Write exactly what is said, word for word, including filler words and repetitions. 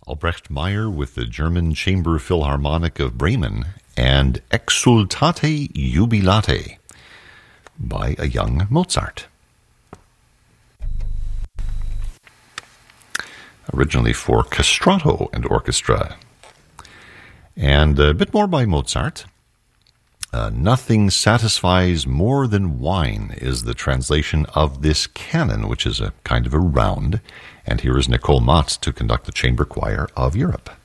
Albrecht Meyer with the German Chamber Philharmonic of Bremen and Exsultate Jubilate by a young Mozart. Originally for castrato and orchestra. And a bit more by Mozart. Uh, Nothing satisfies more than wine is the translation of this canon, which is a kind of a round. And here is Nicole Mott to conduct the Chamber Choir of Europe.